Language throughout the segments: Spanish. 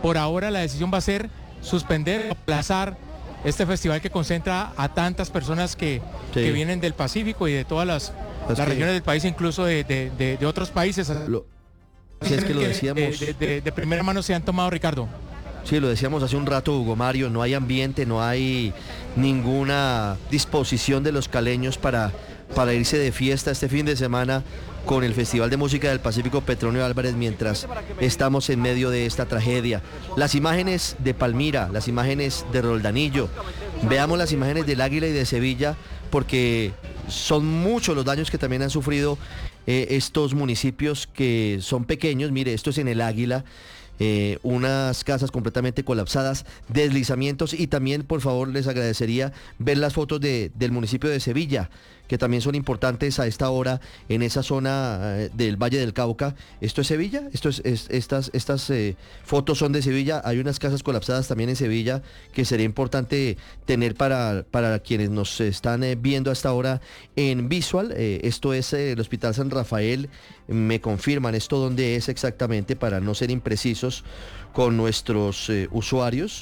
por ahora la decisión va a ser suspender, aplazar este festival que concentra a tantas personas que vienen del Pacífico y de todas las regiones del país, incluso de otros países. Si es que lo decíamos... De primera mano se han tomado, Ricardo. Sí, lo decíamos hace un rato, Hugo Mario, no hay ambiente, no hay ninguna disposición de los caleños para irse de fiesta este fin de semana con el Festival de Música del Pacífico Petronio Álvarez mientras estamos en medio de esta tragedia. Las imágenes de Palmira, las imágenes de Roldanillo, veamos las imágenes del Águila y de Sevilla, porque son muchos los daños que también han sufrido estos municipios que son pequeños. Mire, esto es en el Águila. Unas casas completamente colapsadas, deslizamientos, y también, por favor, les agradecería ver las fotos del municipio de Sevilla, que también son importantes a esta hora en esa zona del Valle del Cauca. ¿Esto es Sevilla? Estas fotos son de Sevilla. Hay unas casas colapsadas también en Sevilla que sería importante tener para quienes nos están viendo a esta hora en visual. Esto es el Hospital San Rafael. Me confirman esto dónde es exactamente para no ser imprecisos con nuestros usuarios.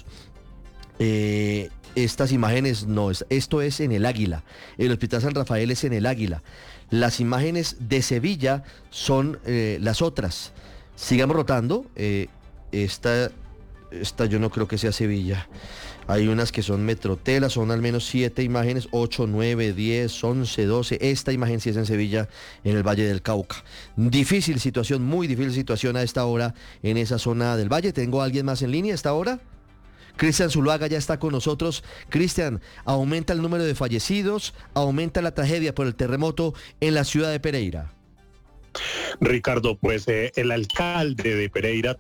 Estas imágenes no, esto es en el Águila. El Hospital San Rafael es en el Águila. Las imágenes de Sevilla son las otras. Sigamos rotando. Esta yo no creo que sea Sevilla. Hay unas que son Metrotela, son al menos 7 imágenes, 8, 9, 10, 11, 12. Esta imagen sí es en Sevilla, en el Valle del Cauca. Difícil situación, muy difícil situación a esta hora en esa zona del Valle. ¿Tengo a alguien más en línea a esta hora? Cristian Zuluaga ya está con nosotros. Cristian, aumenta el número de fallecidos, aumenta la tragedia por el terremoto en la ciudad de Pereira. Ricardo, pues el alcalde de Pereira...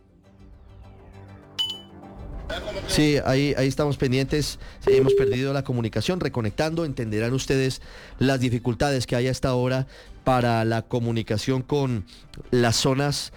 Sí, ahí estamos pendientes, hemos perdido la comunicación, reconectando, entenderán ustedes las dificultades que hay hasta ahora para la comunicación con las zonas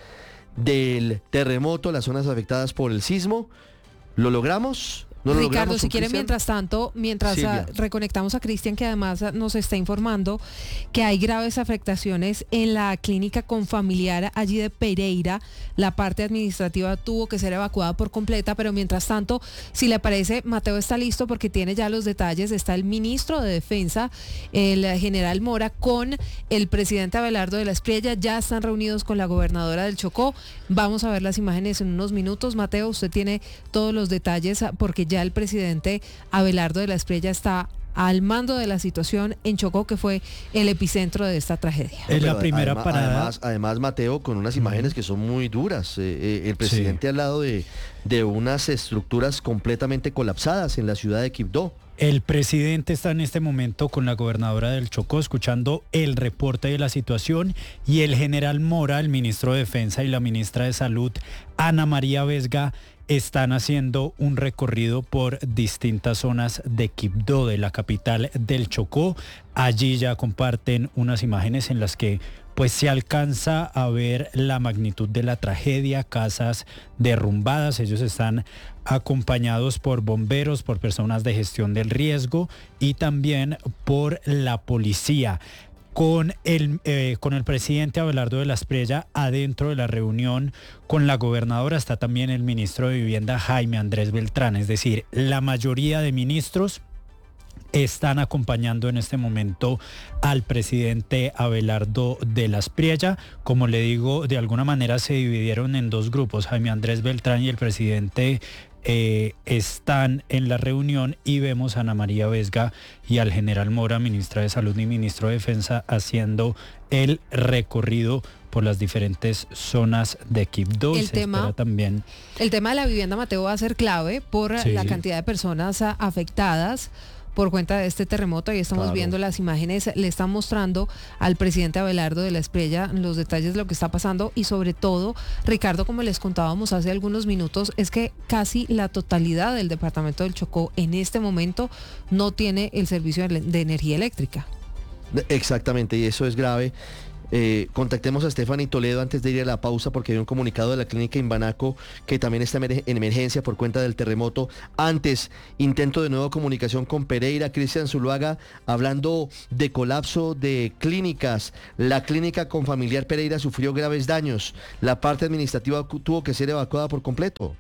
del terremoto, las zonas afectadas por el sismo. ¿Lo logramos? ¿No lo Ricardo, logramos, si quiere, Cristian? mientras tanto, reconectamos a Cristian, que además nos está informando que hay graves afectaciones en la clínica confamiliar allí de Pereira. La parte administrativa tuvo que ser evacuada por completa, pero mientras tanto, si le parece, Mateo está listo porque tiene ya los detalles. Está el ministro de Defensa, el general Mora, con el presidente Abelardo de la Espriella. Ya están reunidos con la gobernadora del Chocó. Vamos a ver las imágenes en unos minutos. Mateo, usted tiene todos los detalles porque ya el presidente Abelardo de la Espriella está al mando de la situación en Chocó, que fue el epicentro de esta tragedia. Es la primera parada. Además, Mateo, con unas imágenes que son muy duras. El presidente al lado de unas estructuras completamente colapsadas en la ciudad de Quibdó. El presidente está en este momento con la gobernadora del Chocó escuchando el reporte de la situación, y el general Mora, el ministro de Defensa, y la ministra de Salud, Ana María Vesga, están haciendo un recorrido por distintas zonas de Quibdó, de la capital del Chocó. Allí ya comparten unas imágenes en las que pues se alcanza a ver la magnitud de la tragedia, casas derrumbadas. Ellos están acompañados por bomberos, por personas de gestión del riesgo y también por la policía. Con el presidente Abelardo de la Espriella adentro de la reunión con la gobernadora está también el ministro de Vivienda, Jaime Andrés Beltrán. Es decir, la mayoría de ministros están acompañando en este momento al presidente Abelardo de la Espriella. Como le digo, de alguna manera se dividieron en dos grupos. Jaime Andrés Beltrán y el presidente están en la reunión, y vemos a Ana María Vesga y al general Mora, ministra de Salud y ministro de Defensa, haciendo el recorrido por las diferentes zonas de Quibdó. El tema de la vivienda, Mateo, va a ser clave por la cantidad de personas afectadas por cuenta de este terremoto. Ahí estamos viendo las imágenes, le están mostrando al presidente Abelardo de la Espriella los detalles de lo que está pasando, y sobre todo, Ricardo, como les contábamos hace algunos minutos, es que casi la totalidad del departamento del Chocó en este momento no tiene el servicio de energía eléctrica. Exactamente, y eso es grave. Contactemos a Stephanie Toledo antes de ir a la pausa porque hay un comunicado de la clínica Imbanaco que también está en emergencia por cuenta del terremoto. Antes, intento de nuevo comunicación con Pereira. Cristian Zuluaga, hablando de colapso de clínicas. La clínica Confamiliar Pereira sufrió graves daños. La parte administrativa tuvo que ser evacuada por completo.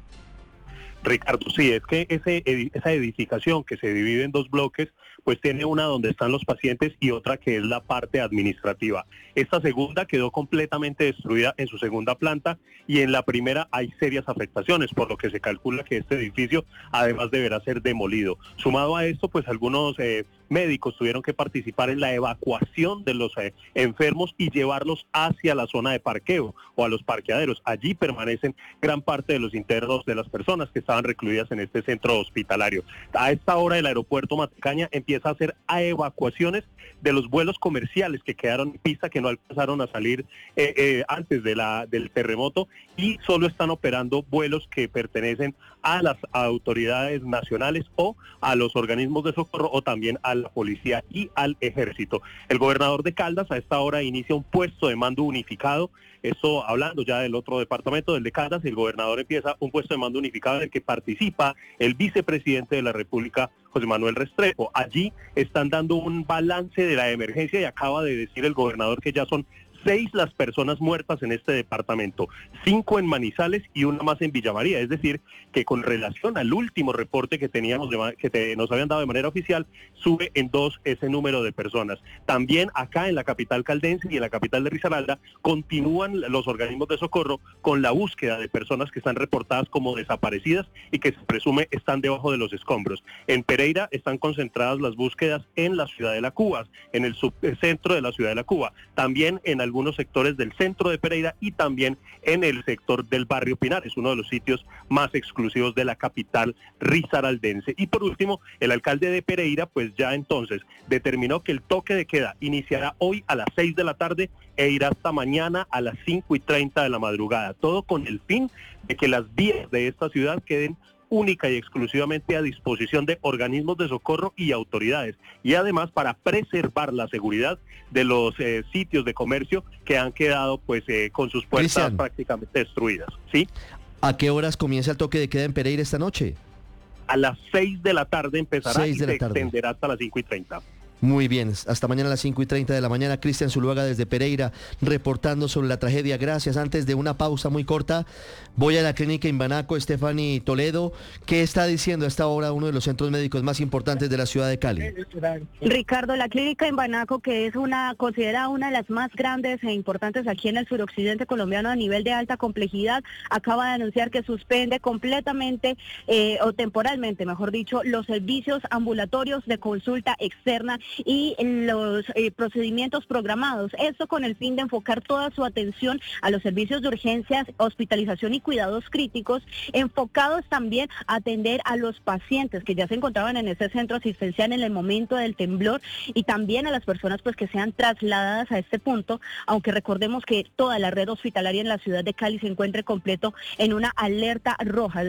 Ricardo, sí, es que esa edificación que se divide en 2 bloques, pues tiene una donde están los pacientes y otra que es la parte administrativa. Esta segunda quedó completamente destruida en su segunda planta y en la primera hay serias afectaciones, por lo que se calcula que este edificio además deberá ser demolido. Sumado a esto, pues algunos médicos tuvieron que participar en la evacuación de los enfermos y llevarlos hacia la zona de parqueo o a los parqueaderos. Allí permanecen gran parte de los internos de las personas que estaban recluidas en este centro hospitalario. A esta hora el aeropuerto Matecaña empieza a hacer evacuaciones de los vuelos comerciales que quedaron en pista, que no alcanzaron a salir antes del terremoto, y solo están operando vuelos que pertenecen a las autoridades nacionales o a los organismos de socorro o también a la policía y al ejército. El gobernador de Caldas a esta hora inicia un puesto de mando unificado. Esto hablando ya del otro departamento, del de Caldas, el gobernador empieza un puesto de mando unificado en el que participa el vicepresidente de la República, José Manuel Restrepo. Allí están dando un balance de la emergencia y acaba de decir el gobernador que ya son 6 las personas muertas en este departamento, 5 en Manizales y una más en Villa María. Es decir, que con relación al último reporte que teníamos, nos habían dado de manera oficial, sube en 2 ese número de personas. También acá en la capital caldense y en la capital de Risaralda continúan los organismos de socorro con la búsqueda de personas que están reportadas como desaparecidas y que se presume están debajo de los escombros. En Pereira están concentradas las búsquedas en la ciudad de La Cuba, en el subcentro de la ciudad de La Cuba, también en algunos sectores del centro de Pereira y también en el sector del barrio Pinar. Es uno de los sitios más exclusivos de la capital risaraldense. Y por último, el alcalde de Pereira pues ya entonces determinó que el toque de queda iniciará hoy a las 6 de la tarde e irá hasta mañana a las 5:30 de la madrugada. Todo con el fin de que las vías de esta ciudad queden única y exclusivamente a disposición de organismos de socorro y autoridades, y además para preservar la seguridad de los sitios de comercio que han quedado pues con sus puertas Cristian, prácticamente destruidas. ¿Sí? ¿A qué horas comienza el toque de queda en Pereira esta noche? A las 6 de la tarde empezará y se extenderá hasta las 5:30. Muy bien, hasta mañana a las 5:30 de la mañana. Cristian Zuluaga desde Pereira reportando sobre la tragedia. Gracias. Antes de una pausa muy corta, voy a la clínica Imbanaco. Stephanie Toledo, ¿qué está diciendo a esta hora uno de los centros médicos más importantes de la ciudad de Cali? Ricardo, la clínica Imbanaco, que es considerada una de las más grandes e importantes aquí en el suroccidente colombiano a nivel de alta complejidad, acaba de anunciar que suspende completamente o temporalmente, mejor dicho, los servicios ambulatorios de consulta externa y los procedimientos programados. Esto con el fin de enfocar toda su atención a los servicios de urgencias, hospitalización y cuidados críticos, enfocados también a atender a los pacientes que ya se encontraban en ese centro asistencial en el momento del temblor y también a las personas pues que sean trasladadas a este punto, aunque recordemos que toda la red hospitalaria en la ciudad de Cali se encuentra completo en una alerta roja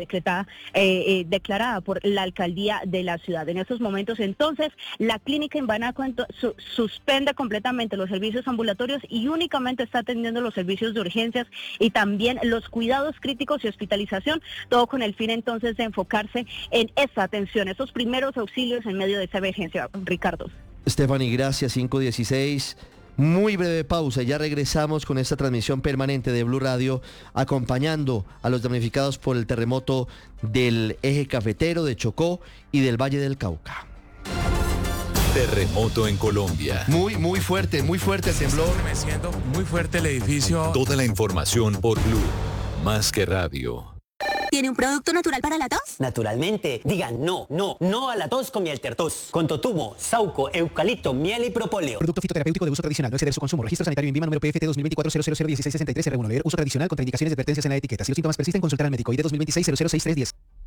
declarada por la alcaldía de la ciudad. En estos momentos entonces la clínica Imbanaco suspende completamente los servicios ambulatorios y únicamente está atendiendo los servicios de urgencias y también los cuidados críticos y hospitalización, todo con el fin entonces de enfocarse en esa atención, esos primeros auxilios en medio de esa emergencia. Ricardo. Stephanie, gracias. 5:16. Muy breve pausa, ya regresamos con esta transmisión permanente de Blue Radio, acompañando a los damnificados por el terremoto del eje cafetero, de Chocó y del Valle del Cauca. Terremoto en Colombia. Muy fuerte el temblor. Muy fuerte el edificio. Toda la información por Blue, más que radio. ¿Tiene un producto natural para la tos? Naturalmente. Digan no a la tos con miel tertos. Con totumo, sauco, eucalipto, miel y propóleo. Producto fitoterapéutico de uso tradicional. No exceder su consumo. Registro sanitario INVIMA número PFT 2024-001663-R1. Leer uso tradicional. Contraindicaciones y advertencias en la etiqueta. Si los síntomas persisten, consultar al médico. ID 2026-006310.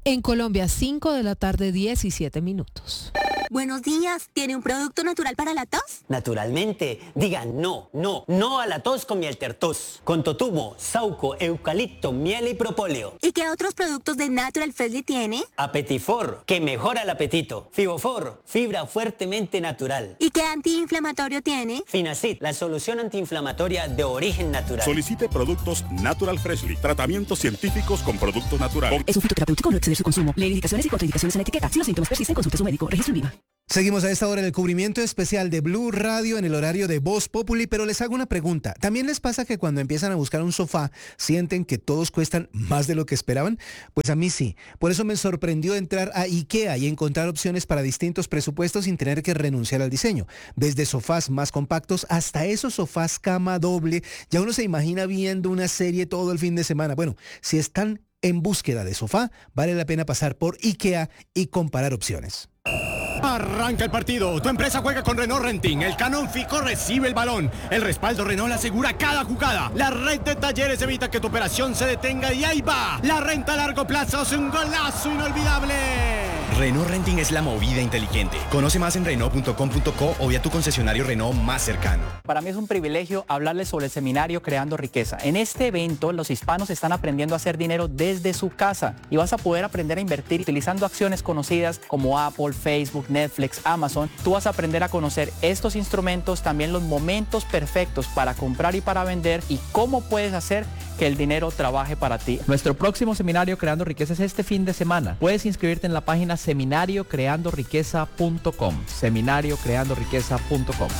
En Colombia, 5 de la tarde, 17 minutos. Buenos días, ¿tiene un producto natural para la tos? Naturalmente, digan no a la tos con miel tertos. Con totumo, sauco, eucalipto, miel y propóleo. ¿Y qué otros productos de Natural Freshly tiene? Apetifor, que mejora el apetito. Fibofor, fibra fuertemente natural. ¿Y qué antiinflamatorio tiene? Finacid, la solución antiinflamatoria de origen natural. Solicite productos Natural Freshly, tratamientos científicos con productos naturales. Es un fitoterapéutico, no exceder su consumo. Lee indicaciones y contraindicaciones en la etiqueta. Si los síntomas persisten, consulte a su médico. Registro en Viva. Seguimos a esta hora en el cubrimiento especial de Blue Radio en el horario de Voz Populi, pero les hago una pregunta. ¿También les pasa que cuando empiezan a buscar un sofá sienten que todos cuestan más de lo que esperaban? Pues a mí sí. Por eso me sorprendió entrar a IKEA y encontrar opciones para distintos presupuestos sin tener que renunciar al diseño. Desde sofás más compactos hasta esos sofás cama doble. Ya uno se imagina viendo una serie todo el fin de semana. Bueno, si están en búsqueda de sofá, vale la pena pasar por IKEA y comparar opciones. Arranca el partido, tu empresa juega con Renault Renting, el Canon Fico recibe el balón, el respaldo Renault asegura cada jugada, la red de talleres evita que tu operación se detenga y ahí va, la renta a largo plazo es un golazo inolvidable. Renault Renting es la movida inteligente. Conoce más en Renault.com.co o vía tu concesionario Renault más cercano. Para mí es un privilegio hablarles sobre el seminario Creando Riqueza. En este evento los hispanos están aprendiendo a hacer dinero desde su casa y vas a poder aprender a invertir utilizando acciones conocidas como Apple, Facebook, Netflix, Amazon. Tú vas a aprender a conocer estos instrumentos, también los momentos perfectos para comprar y para vender y cómo puedes hacer que el dinero trabaje para ti. Nuestro próximo seminario Creando Riqueza es este fin de semana. Puedes inscribirte en la página seminariocreandoriqueza.com. Seminariocreandoriqueza.com.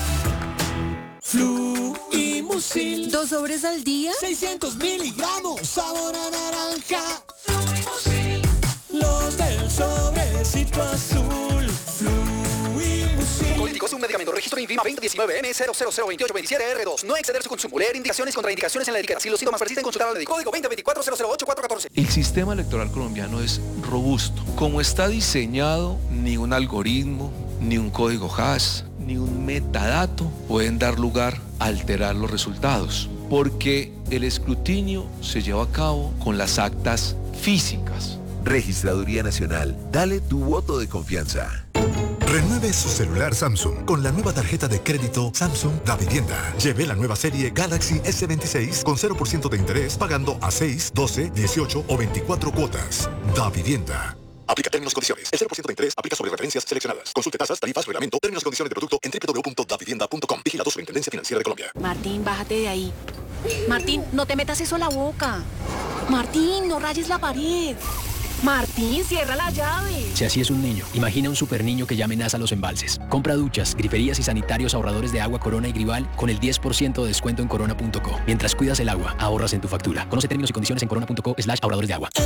Fluimusil. 2 sobres al día. 600 miligramos. Sabor a naranja. Fluimusil. Los del sobrecito azul. Fluimusil. Político es un medicamento. Registro INVIMA 2019-M0002827R2. No exceder su consumo. Leer indicaciones y contraindicaciones en la etiqueta. Si los síntomas persisten, consultar al médico. Código 2024-008-414. El sistema electoral colombiano es robusto. Como está diseñado, ni un algoritmo, ni un código hash, ni un metadato pueden dar lugar a alterar los resultados. Porque el escrutinio se lleva a cabo con las actas físicas. Registraduría Nacional. Dale tu voto de confianza. Renueve su celular Samsung con la nueva tarjeta de crédito Samsung Da Vivienda. Lleve la nueva serie Galaxy S26 con 0% de interés pagando a 6, 12, 18 o 24 cuotas. Da Vivienda. Aplica términos y condiciones. El 0% de interés aplica sobre referencias seleccionadas. Consulte tasas, tarifas, reglamento, términos y condiciones de producto en www.davivienda.com. Vigilado Superintendencia Financiera de Colombia. Martín, bájate de ahí. Martín, no te metas eso a la boca. Martín, no rayes la pared. Martín, cierra la llave. Si así es un niño, imagina un super niño que ya amenaza los embalses. Compra duchas, griferías y sanitarios ahorradores de agua Corona y Grival con el 10% de descuento en corona.co. Mientras cuidas el agua, ahorras en tu factura. Conoce términos y condiciones en corona.co/ahorradores de agua.